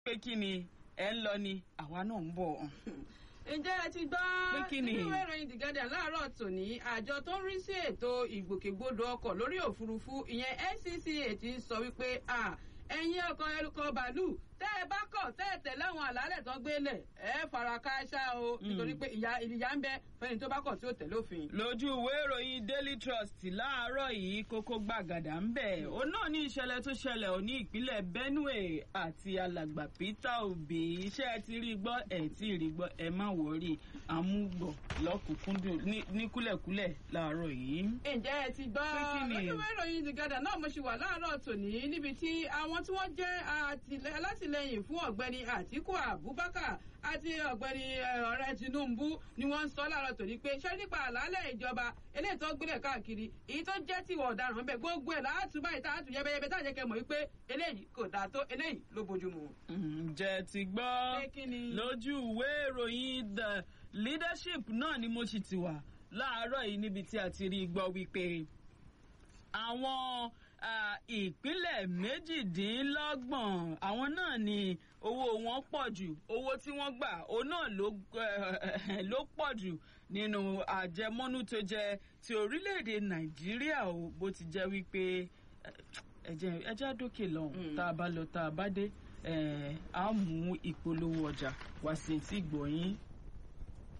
pé kí ni ẹ ń lọ ni àwa náà ń bọ̀. ǹjẹ́ ẹ ti gbọ́ nínú ìròyìn The Guardian láàárọ̀ tòní àjọ tó ń rí sí ètò ìgbòkègbodò ọkọ̀ lórí òfurufú ìyẹn NCCA ti sọ wípé ẹ̀yin ọkọ̀ bàálù tẹ́ ẹ bá kọ̀ tẹ́ ẹ tẹ̀lé àwọn àlàálẹ̀ tó gbélé ẹ fara kááṣá o nítorí pé ìyà ń bẹ fẹ́ni tó bá kọ̀ tí ó tẹ̀lé òfin. lójú ìwé ìròyìn Daily Trust láàárọ̀ yìí kókó gbàgàdà ń bẹ òun náà ní ìṣẹ̀lẹ̀ tó ṣẹlẹ̀ ò ní ìpínlẹ̀ Benue àti alàgbà Peter Obi iṣẹ́ ti rí gbọ́ ẹ̀ tí rí gbọ́ ẹ má wọrí àmúgbọ̀ lọ́kùnkúndùn ní kúlẹ̀kúlẹ̀ láàárọ̀ yìí. ǹjẹ́ ẹ ti gbọ́ lójú ìwé ìròyìn The Guardian náà mo ṣì wà láàárọ̀ tòní níbi tí àwọn tí wọ́n jẹ́ alátìlẹyìn fún ọ̀gbẹ́ni Àtíkù Abubakar àti ọ̀gbẹ́ni ọ̀rẹ́ Tinubu ni wọ́n ń sọ láàárọ̀ tòní pé ṣé nípa àlàálẹ̀ ìjọba eléyìí tó gbélé káàkiri èyí tó jẹ́ tiwọ̀ ọ̀daràn bẹ́ẹ̀ gbogbo ẹ̀ láàtúbà ìta àtúnyẹ bẹ́yẹbẹ́ tá àjẹkẹ́ mọ̀ wípé eléyìí kò dáa tó eléyìí ló bójúmu. ǹjẹ́ ti gbọ́ lójú ìwé ìròyìn The Leadership náà ni mo sì ti wà láàárọ̀ yìí níbi tí a ti rí gbọ́ wípé àwọn ìpínlẹ̀ 28 àwọn náà ni owó wọn pọ̀ jù owó tí wọ́n gbà òun náà ló pọ̀ jù nínú àjẹmọ́nú tó jẹ́ ti orílẹ̀-èdè Nàìjíríà o bó ti jẹ́ wípé ẹjẹ́ àdókè lọ́hùn tá a bá lọ tá a bá dé a mú ìpolówó ọjà wá sí etí ìgbọ̀nyín.